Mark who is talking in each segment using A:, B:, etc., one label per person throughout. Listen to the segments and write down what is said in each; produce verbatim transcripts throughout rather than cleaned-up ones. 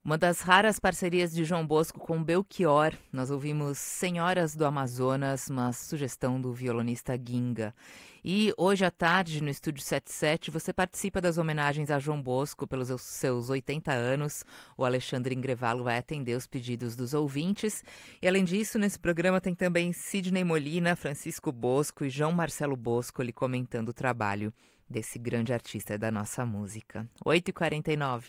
A: Uma das raras parcerias de João Bosco com Belchior, nós ouvimos Senhoras do Amazonas, uma sugestão do violonista Ginga. E hoje à tarde, no Estúdio setenta e sete, você participa das homenagens a João Bosco pelos seus oitenta anos. O Alexandre Ingrevalo vai atender os pedidos dos ouvintes. E além disso, nesse programa tem também Sidney Molina, Francisco Bosco e João Marcelo Bosco ali comentando o trabalho desse grande artista da nossa música. oito e quarenta e nove.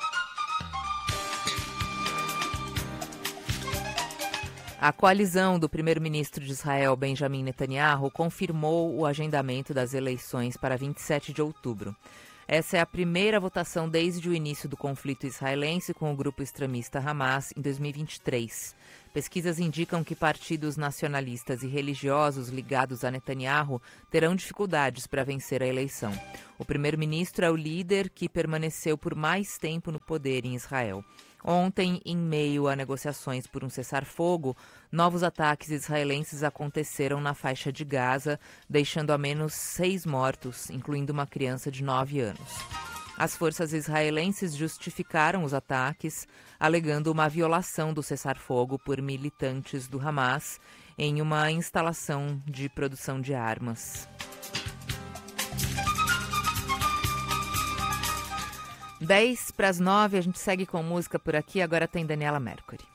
A: A coalizão do primeiro-ministro de Israel, Benjamin Netanyahu, confirmou o agendamento das eleições para vinte e sete de outubro. Essa é a primeira votação desde o início do conflito israelense com o grupo extremista Hamas em dois mil e vinte e três. Pesquisas indicam que partidos nacionalistas e religiosos ligados a Netanyahu terão dificuldades para vencer a eleição. O primeiro-ministro é o líder que permaneceu por mais tempo no poder em Israel. Ontem, em meio a negociações por um cessar-fogo, novos ataques israelenses aconteceram na faixa de Gaza, deixando ao menos seis mortos, incluindo uma criança de nove anos. As forças israelenses justificaram os ataques, alegando uma violação do cessar-fogo por militantes do Hamas em uma instalação de produção de armas. dez para as nove, a gente segue com música por aqui, agora tem Daniela Mercury.